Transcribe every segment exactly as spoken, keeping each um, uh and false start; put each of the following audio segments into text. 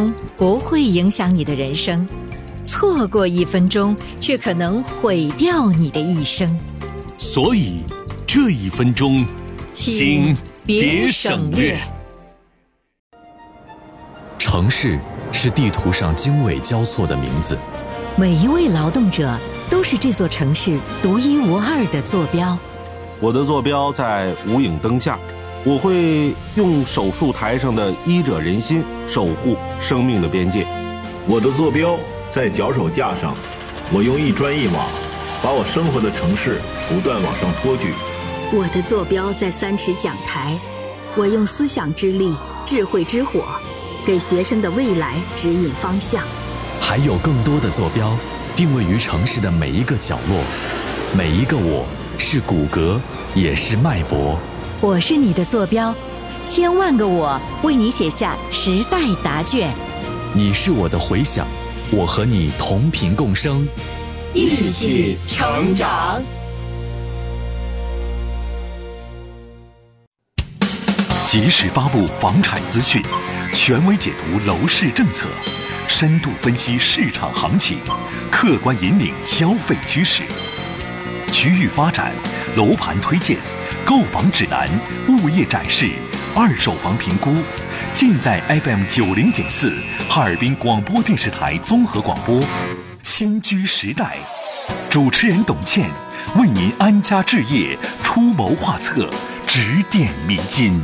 钟不会影响你的人生，错过一分钟却可能毁掉你的一生。 所以这一分钟请别省略。 城市是地图上经纬交错的名字， 每一位劳动者都是这座城市独一无二的坐标。 我的坐标在无影灯下，我会用手术台上的医者仁心守护生命的边界。 我的坐标在脚手架上，我用一砖一瓦把我生活的城市不断往上托举。 我的坐标在三尺讲台，我用思想之力、智慧之火给学生的未来指引方向。 还有更多的坐标定位于城市的每一个角落，每一个我是骨骼，也是脉搏。 我是你的坐标，千万个我为你写下时代答卷。 你是我的回响，我和你同频共生， 一起成长。 及时发布房产资讯，权威解读楼市政策，深度分析市场行情，客观引领消费趋势。区域发展、楼盘推荐、购房指南、物业展示、二手房评估，尽在 F M 九零点四哈尔滨广播电视台综合广播。新居时代，主持人董倩为您安家置业出谋划策，指点迷津。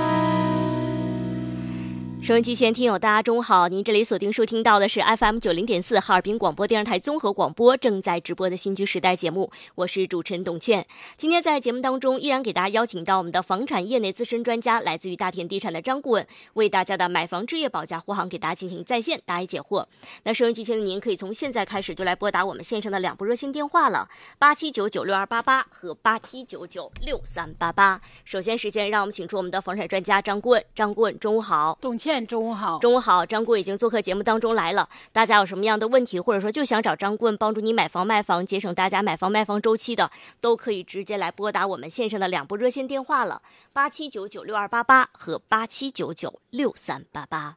收音机前听友大家中午好，您这里锁定收听到的是 F M 九零点四哈尔滨广播电视台综合广播正在直播的新居时代节目，我是主持人董倩。今天在节目当中依然给大家邀请到我们的房产业内资深专家，来自于大田地产的张顾问，为大家的买房置业保驾护航给大家进行在线答疑解惑。那收音机前的您可以从现在开始就来拨打我们线上的两部热线电话了，八七九九六二八八和八七九九六三八八。首先时间让我们请出我们的房产专家张顾问。张顾问中午好。 董倩中午好。 中午好，张顾问已经做客节目当中来了，大家有什么样的问题，或者说就想找张顾问帮助你买房卖房，节省大家买房卖房周期的，都可以直接来拨打我们线上的两部热线电话了，八七九九六二八八和八七九九六三八八。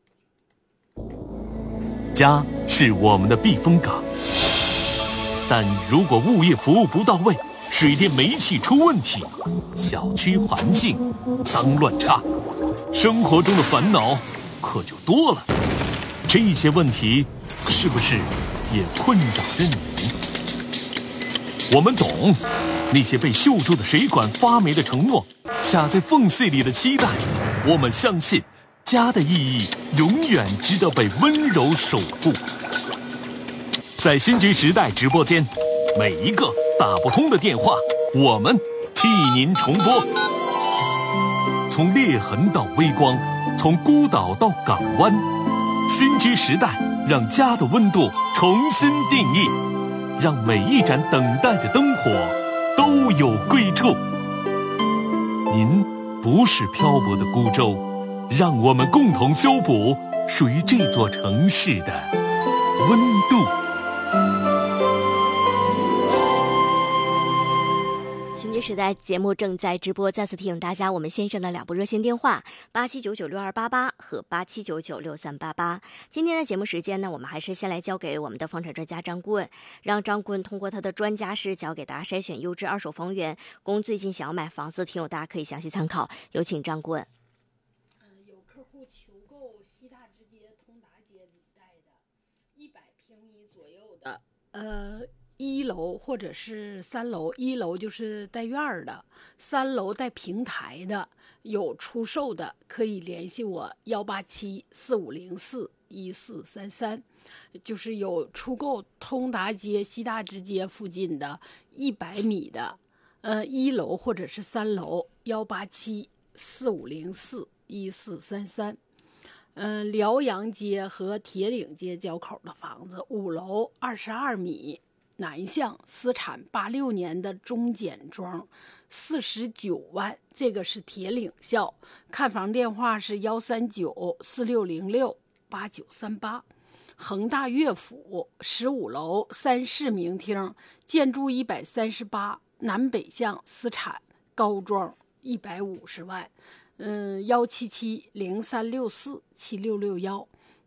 家是我们的避风港，但如果物业服务不到位，水电煤气出问题，小区环境脏乱差，生活中的烦恼可就多了。这些问题是不是也困扰着你？我们懂那些被锈住的水管发霉的承诺，卡在缝隙里的期待。我们相信家的意义永远值得被温柔守护。在新居时代直播间，每一个打不通的电话，我们替您重拨。从裂痕到微光，从孤岛到港湾，新居时代让家的温度重新定义，让每一盏等待的灯火都有归处。您不是漂泊的孤舟，让我们共同修补属于这座城市的温度。 新居时代节目正在直播，再次提醒大家，我们线上的两部热线电话八七九九六二八八和八七九九六三八八。今天的节目时间呢，我们还是先来交给我们的房产专家张顾问，让张顾问通过他的专家视角给大家筛选优质二手房源，供最近想要买房子的听友大家可以详细参考。有请张顾问。 呃，有客户求购西大直街通达街里带的一百平米左右的呃。一楼或者是三楼，一楼就是带院儿的，三楼带平台的，有出售的可以联系我幺八七四五零四一四三三，就是有出购通达街西大直街附近的一百米的，呃，一楼或者是三楼幺八七四五零四一四三三。嗯，辽阳街和铁岭街交口的房子，五楼二十二米。南向私产八六年的中简装，四十九万，这个是铁岭校。看房电话是幺三九四六零六八九三八。恒大乐府十五楼三室明厅，建筑一百三十八，南北向私产，高装一百五十万。嗯，幺七七零三六四七六六幺。